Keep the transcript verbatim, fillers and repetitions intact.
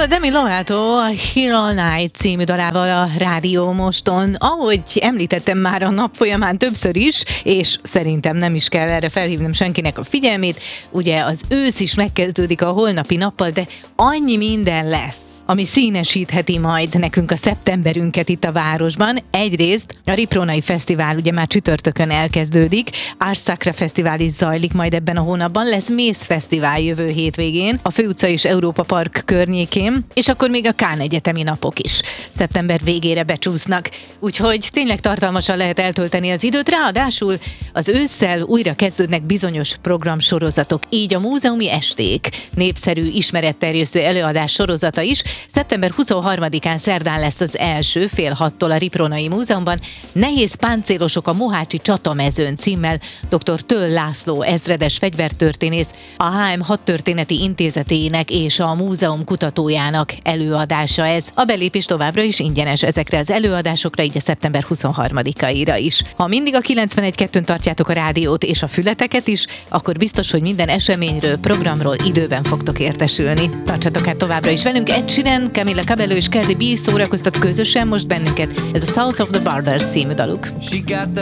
a Demi Lovato a Here All Night című dalával a Rádió Moston. Ahogy említettem már a nap folyamán többször is, és szerintem nem is kell erre felhívnom senkinek a figyelmét, ugye az ősz is megkezdődik a holnapi nappal, de annyi minden lesz, ami színesítheti majd nekünk a szeptemberünket itt a városban. Egyrészt a Riprónai Fesztivál ugye már csütörtökön elkezdődik, Ars Sacra Fesztivál is zajlik majd ebben a hónapban, lesz Mész Fesztivál jövő hétvégén, a Főutca és Európa Park környékén, és akkor még a Kán egyetemi napok is szeptember végére becsúsznak. Úgyhogy tényleg tartalmasan lehet eltölteni az időt, ráadásul az ősszel újra kezdődnek bizonyos programsorozatok, így a múzeumi esték, népszerű ismeretterjesztő előadás sorozata is. szeptember huszonharmadikán szerdán lesz az első, fél hattól a Riprónai Múzeumban. Nehéz páncélosok a Mohácsi csatamezőn címmel dr. Töll László ezredes fegyvertörténész, a há em Hadtörténeti Intézetének és a múzeum kutatójának előadása ez. A belépés továbbra is ingyenes ezekre az előadásokra, így a szeptember huszonharmadikaira is. Ha mindig a kilencvenegy kettőn tartjátok a rádiót és a fületeket is, akkor biztos, hogy minden eseményről, programról időben fogtok értesülni. Tartsatok hát továbbra is velünk. Ed Sheeran, Camila Cabello és Cardi B szórakoztat közösen most bennünket. Ez a South of the Border című daluk.